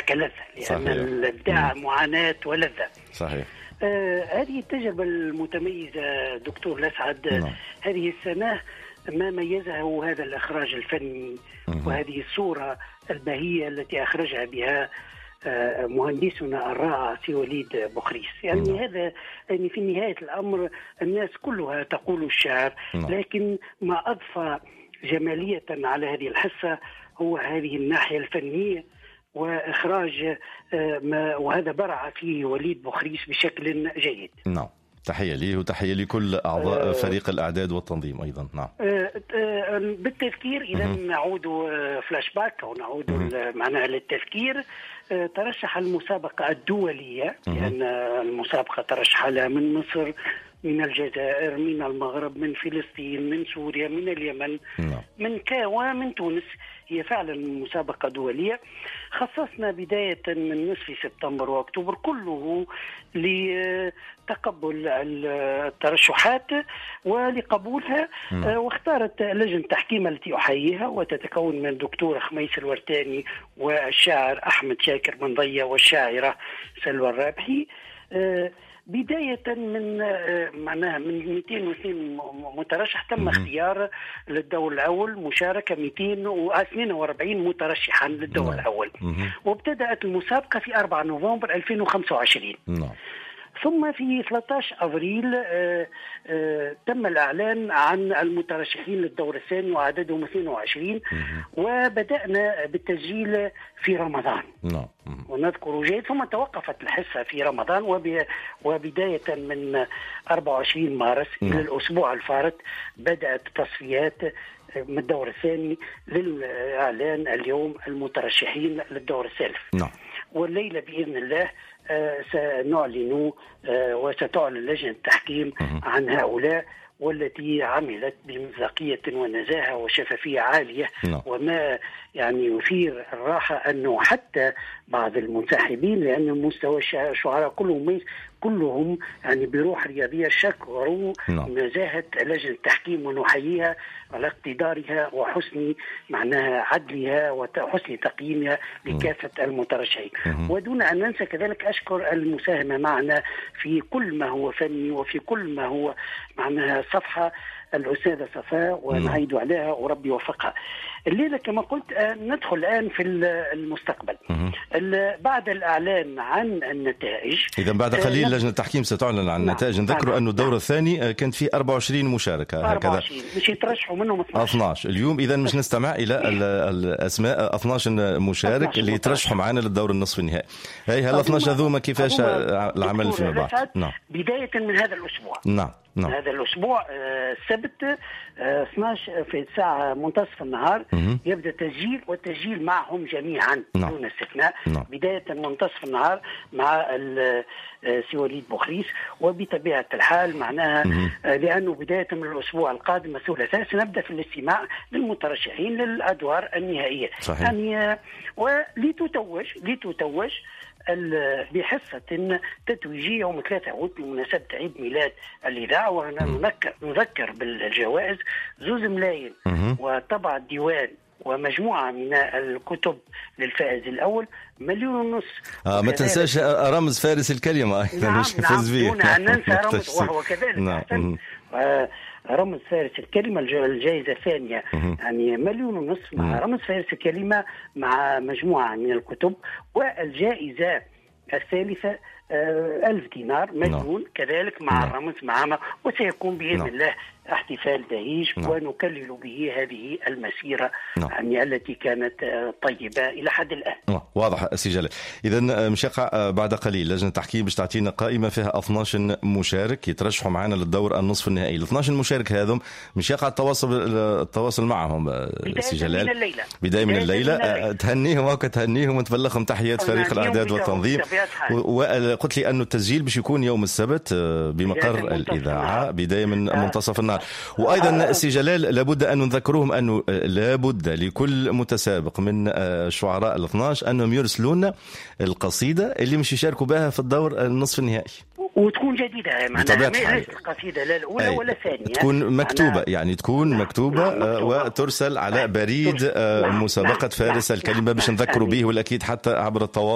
كلذة، لأن صحيح. الإبداع معاناة ولذة. صحيح. هذه التجربة المتميزة دكتور الأسعد، هذه السنة ما ميزه هذا الإخراج الفني وهذه الصورة البهية التي أخرجها بها مهندسنا الرائع سي وليد بخريس. يعني هذا يعني في نهاية الأمر الناس كلها تقول الشعر، لكن ما أضفى جمالية على هذه الحصة هو هذه الناحية الفنية وإخراج وهذا برع فيه وليد بخريس بشكل جيد. نعم، تحية لي وتحية لكل أعضاء فريق الإعداد والتنظيم أيضا. نعم. بالتذكير إذا نعود فلاش باك أو نعود معناها للتذكير، ترشح المسابقة الدولية، لأن المسابقة ترشح لها من مصر، من الجزائر، من المغرب، من فلسطين، من سوريا، من اليمن، من ومن تونس. هي فعلا مسابقة دولية. خصصنا بداية من نصف سبتمبر وأكتوبر كله لتقبل الترشحات ولقبولها، واختارت لجنة التحكيم التي أحييها وتتكون من الدكتور خميس الورتاني والشاعر أحمد شاكر من ضية والشاعرة سلوى الرابحي. بداية من معناها من 202 مترشح تم اختيار للدور الأول مشاركة 242 مترشحا للدور الأول، وابتدأت المسابقة في 4 نوفمبر 2025. ثم في 13 أبريل تم الإعلان عن المترشحين للدور الثاني وعددهم 22، وبدأنا بالتسجيل في رمضان ونذكر جيد. ثم توقفت الحصة في رمضان، وبداية من 24 مارس إلى الأسبوع الفارط بدأت التصفيات من الدور الثاني للإعلان اليوم المترشحين للدور الثالث. والليلة بإذن الله سنعلن وستعلن لجنة التحكيم عن هؤلاء، والتي عملت بمصداقية ونزاهة وشفافية عالية. وما يعني يثير الراحة أنه حتى بعض المنسحبين، لأن مستوى الشعراء كلهم يعني بروح رياضية شكروا نزاهة لجنة التحكيم، ونحييها على اقتدارها وحسن معناها عدلها وحسن تقييمها لكافة المترشحين. ودون أن ننسى كذلك أشكر المساهمة معنا في كل ما هو فني وفي كل ما هو معناها صفحة الأستاذة صفاء، ونعيد عليها وربي يوفقها. الليلة كما قلت ندخل الآن في المستقبل بعد الإعلان عن النتائج. إذا بعد قليل لجنة التحكيم ستعلن عن النتائج. نذكر أن الدور الثاني كانت فيه 24 مشاركة، 24 مش يترشحوا منهم 12 اليوم. إذا مش نستمع إلى الأسماء 12 مشارك اللي يترشحوا معنا للدور النصف النهائي. هل 12 هذوما كيفاش العمل فيما بعد؟ بداية من هذا الأسبوع. هذا الأسبوع السبت 12 في الساعة منتصف النهار يبدأ التسجيل، والتسجيل معهم جميعا دون استثناء. بداية منتصف النهار مع سي وليد بخريس. وبطبيعة الحال معناها لأنه بداية من الأسبوع القادم الثلاثاء سنبدأ في الاستماع للمترشحين للأدوار النهائية. يعني لتتوج بحصة تتويجية يوم 3 أغسطس بمناسبة عيد ميلاد الإذاعة. ونذكر بالجوائز 2 ملايين وطبع الديوان ومجموعة من الكتب للفائز الأول 1.5 مليون. ما تنساش رمز فارس الكلمة أيضا. نعم دون أن ننسى رمز، وهو كذلك رمز فارس الكلمة الجائزة الثانية يعني 1.5 مليون مع رمز فارس الكلمة مع مجموعة من الكتب. والجائزة الثالثة 1000 دينار مجنون كذلك مع الرمز معنا. وسيكون بإذن الله احتفال بهيج ونكلل به هذه المسيرة يعني التي كانت طيبة إلى حد الآن. واضح سي جلال. إذن مش يقع بعد قليل لجنة التحكيم باش تعطينا قائمة فيها 12 مشارك يترشحوا معنا للدور النصف النهائي. ال 12 مشارك هذم مش يقع التواصل معهم سي جلال بداية من الليلة. تهنيهم وتهنيهم ونتبلغهم تحيات فريق الإعداد والتنظيم. وقلت لي أنه التسجيل باش يكون يوم السبت بمقر الإذاعة بداية من منتصف النهار. وأيضا سي جلال لابد أن نذكرهم أنه لابد لكل متسابق من الشعراء 12 أنهم يرسلون القصيدة اللي مش يشاركوا بها في الدور النصف النهائي، وتكون جديدة معناها ليست القصيدة لا الأولى ولا الثانية، تكون مكتوبة يعني تكون مكتوبة وترسل على بريد مسابقة فارس الكلمة باش نذكروا به، والأكيد حتى عبر التواصل